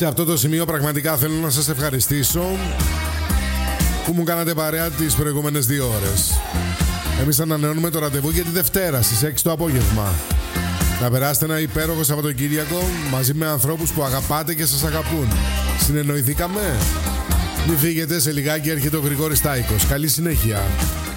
Σε αυτό το σημείο πραγματικά θέλω να σας ευχαριστήσω που μου κάνατε παρέα τις προηγούμενες 2 ώρες. Εμείς ανανεώνουμε το ραντεβού για τη Δευτέρα στις 6 το απόγευμα. Να περάσετε ένα υπέροχο Σαββατοκύριακο μαζί με ανθρώπους που αγαπάτε και σας αγαπούν. Συνεννοηθήκαμε? Μην φύγετε, σε λιγάκι έρχεται ο Γρηγόρης Τάικος. Καλή συνέχεια.